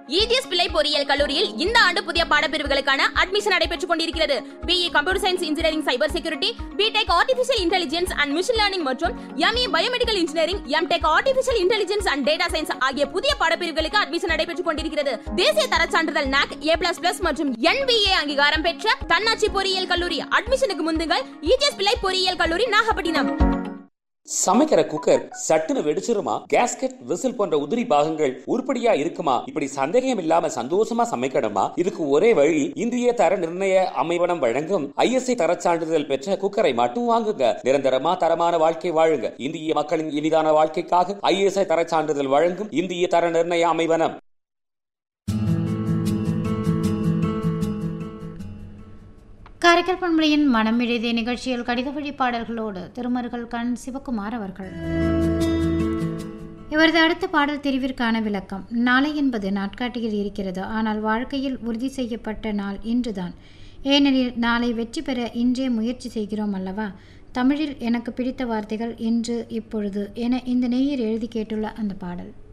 EGS பிள்ளை பொறியியல் கல்லூரியில் இந்த ஆண்டு புதிய பாடப்பிரிவுகளுக்கான அட்மிஷன் நடைபெற்றுக் கொண்டிருக்கிறது. BE computer science engineering cyber security, BTech artificial intelligence and machine learning மற்றும் ME biomedical engineering, MTech artificial intelligence and data science ஆகிய புதிய பாடப்பிரிவுகளுக்கு அட்மிஷன் நடைபெற்றுக் கொண்டிருக்கிறது. தேசிய தரச் சான்றிதழ் NAC A++ மற்றும் NBA அங்கீகாரம் பெற்ற தன்னாட்சி பொறியியல் கல்லூரி. அட்மிஷனுக்கு முந்துங்கள். EGS பிள்ளை பொறியியல் கல்லூரி, நாகப்பட்டினம். சமைக்கிற குக்கர் சட்டுன்னு வெடிச்சிருமா? கேஸ்கெட், விசில் போன்ற உதிரி பாகங்கள் உருப்படியா இருக்குமா? இப்படி சந்தேகம் இல்லாம சந்தோஷமா சமைக்கணுமா? இதுக்கு ஒரே வழி, இந்திய தர நிர்ணய அமைவனம் வழங்கும் ISI தரச் சான்றிதழ் பெற்ற குக்கரை மட்டும் வாங்குங்க. நிரந்தரமா தரமான வாழ்க்கை வாழுங்க. இந்திய மக்களின் இனிதான வாழ்க்கைக்காக ISI தரச் சான்றிதழ் வழங்கும் இந்திய தர நிர்ணய அமைவனம். காரைக்கால் பண்பலையின் மனம் எழுதிய நிகழ்ச்சியில் கடித வழி பாடல்களோடு திருமருகல் கண் சிவகுமார் அவர்கள். இவரது அடுத்த பாடல் தெரிவிற்கான விளக்கம். நாளை என்பது நாட்காட்டியில் இருக்கிறது, ஆனால் வாழ்க்கையில் உறுதி செய்யப்பட்ட நாள் இன்றுதான். ஏனெனில் நாளை வெற்றி பெற இன்றே முயற்சி செய்கிறோம் அல்லவா? தமிழில் எனக்கு பிடித்த வார்த்தைகள் இன்று இப்பொழுது என இந்த நேயர் எழுதி கேட்டுள்ள அந்த பாடல்.